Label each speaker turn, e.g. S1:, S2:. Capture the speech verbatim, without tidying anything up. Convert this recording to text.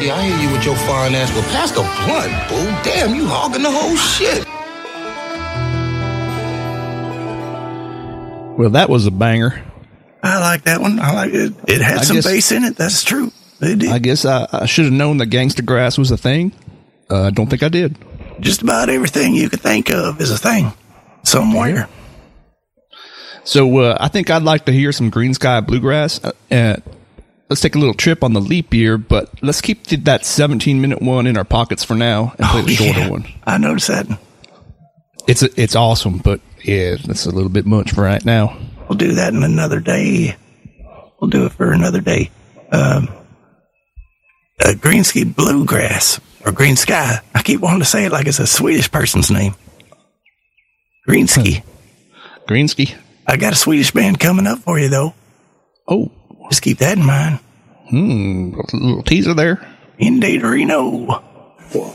S1: Yeah, I hear you with your fine ass, but pass the blunt, boo. Damn, you hogging the whole shit.
S2: Well, that was a banger.
S3: I like that one. I like it. It had
S2: I
S3: some
S2: guess,
S3: bass in it. That's true. It did.
S2: I guess I, I should have known that gangster grass was a thing. Uh, I don't think I did.
S3: Just about everything you could think of is a thing somewhere.
S2: So uh, I think I'd like to hear some Green Sky Bluegrass. Uh, uh, let's take a little trip on the leap year, but let's keep the, that seventeen-minute one in our pockets for now and play
S3: oh,
S2: the shorter
S3: yeah.
S2: one.
S3: I noticed that.
S2: It's a, it's awesome, but yeah, that's a little bit much for right now.
S3: We'll do that in another day. We'll do it for another day. Um, uh, Green Sky Bluegrass, or Green Sky. I keep wanting to say it like it's a Swedish person's name. Greensky.
S2: Greensky.
S3: I got a Swedish band coming up for you, though.
S2: Oh.
S3: Just keep that in mind.
S2: Hmm. A little teaser there.
S3: In Reno.